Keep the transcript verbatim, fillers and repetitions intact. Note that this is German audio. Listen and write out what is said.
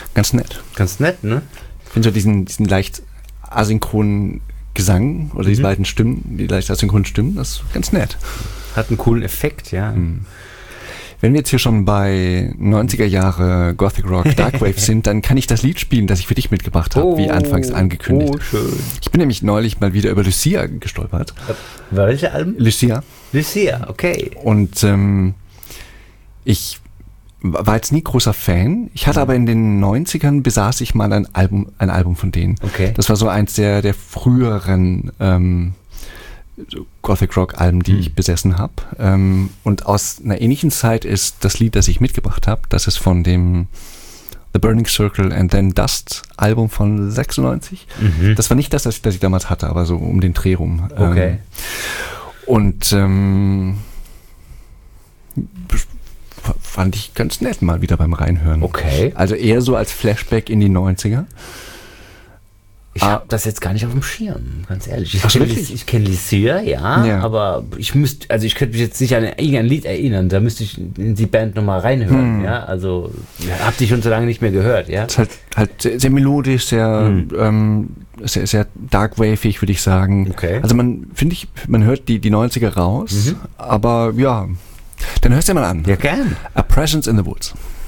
ganz nett. Ganz nett, ne? Ich finde so diesen, diesen leicht asynchronen Gesang oder diese Mhm. beiden Stimmen, die leicht asynchronen Stimmen, das ist ganz nett. Hat einen coolen Effekt, ja. Hm. Wenn wir jetzt hier schon bei neunziger Jahre Gothic Rock Darkwave sind, dann kann ich das Lied spielen, das ich für dich mitgebracht habe, wie anfangs angekündigt. Oh, schön. Ich bin nämlich neulich mal wieder über Lucia gestolpert. Welche Alben? Lucia. Lucia, okay. Und ähm, ich war jetzt nie großer Fan. Ich hatte aber in den neunzigern besaß ich mal ein Album, ein Album von denen. Okay. Das war so eins der, der früheren ähm, so Gothic Rock Alben, die Hm. ich besessen habe. Ähm, und aus einer ähnlichen Zeit ist das Lied, das ich mitgebracht habe. Das ist von dem The Burning Circle and Then Dust Album von sechsundneunzig. Mhm. Das war nicht das, das ich, das ich damals hatte, aber so um den Dreh rum. Okay. Ähm, und ähm, fand ich ganz nett mal wieder beim Reinhören. Okay. Also eher so als Flashback in die neunziger. Ich Ah. habe das jetzt gar nicht auf dem Schirm, ganz ehrlich. Ich Ach, kenne wirklich? Lic- ich kenn Lycia, ja, Ja. aber ich müsste, also ich könnte mich jetzt nicht an irgendein Lied erinnern, da müsste ich in die Band nochmal reinhören, Hm. ja, also ja, hab die schon so lange nicht mehr gehört, ja. Ist halt, halt sehr, sehr melodisch, sehr, Hm. ähm, sehr, sehr darkwavig, würde ich sagen. Okay. Also man, finde ich, man hört die, die neunziger raus, Mhm. aber ja, dann hörst du dir mal an. Ja, gern. A Presence in the Woods.